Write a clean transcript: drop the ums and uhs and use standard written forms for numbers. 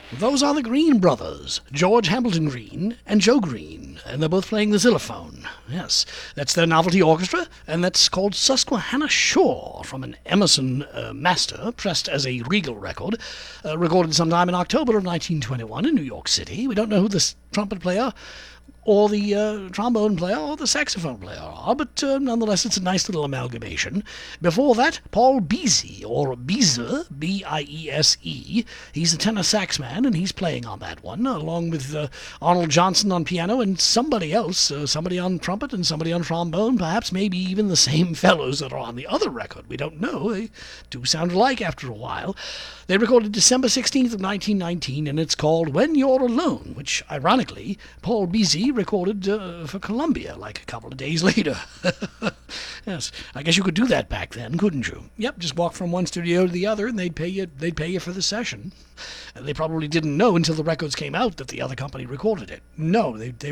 Those are the Green brothers, George Hamilton Green and Joe Green, and they're both playing the xylophone. Yes, that's their novelty orchestra, and that's called Susquehanna Shore, from an Emerson master, pressed as a Regal record, recorded sometime in October of 1921 in New York City. We don't know who the trumpet player or the trombone player or the saxophone player are, but nonetheless it's a nice little amalgamation. Before that, Paul Beese, or Biese, B-I-E-S-E. He's the tenor sax man, and he's playing on that one, along with Arnold Johnson on piano and somebody else, somebody on trumpet and somebody on trombone, perhaps maybe even the same fellows that are on the other record. We don't know. They do sound alike after a while. They recorded December 16th of 1919, and it's called When You're Alone, which, ironically, Paul Beese recorded for Columbia like a couple of days later. Yes, I guess you could do that back then, couldn't you? Yep, just walk from one studio to the other, and they'd pay you for the session. And they probably didn't know until the records came out that the other company recorded it. No, they